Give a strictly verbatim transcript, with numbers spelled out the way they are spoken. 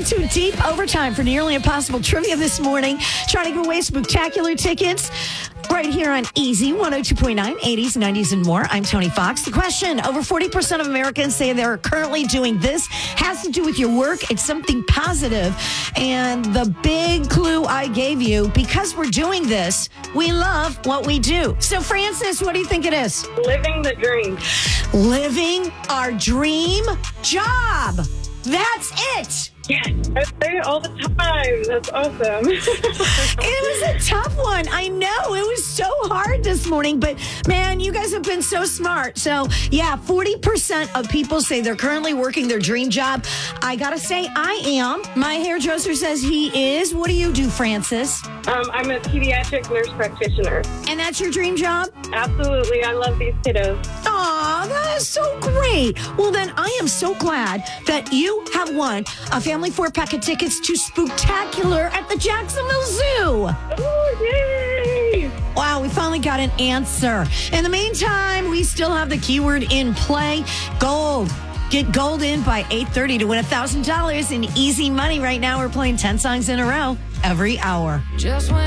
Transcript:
into deep overtime for nearly impossible trivia this morning. Trying to give away spectacular tickets right here on Easy one oh two point nine, eighties, nineties, and more. I'm Tony Fox. The question, over forty percent of Americans say they're currently doing this. Has to do with your work. It's something positive. And the big clue I gave you, because we're doing this, we love what we do. So, Francis, what do you think it is? Living the dream. Living our dream job. That's it. Yes, I say it all the time. That's awesome. It was a tough one. I know. It was so hard this morning. But, man, you guys have been so smart. So, yeah, forty percent of people say they're currently working their dream job. I got to say, I am. My hairdresser says he is. What do you do, Francis? Um, I'm a pediatric nurse practitioner. And that's your dream job? Absolutely. I love these kiddos. Aw, that is so great. Well, then I am so glad that you have won a family four-pack of tickets to Spooktacular at the Jacksonville Zoo. Oh, yay! Wow, we finally got an answer. In the meantime, we still have the keyword in play, gold. Get gold in by eight thirty to win one thousand dollars in easy money. Right now, we're playing ten songs in a row every hour. Just when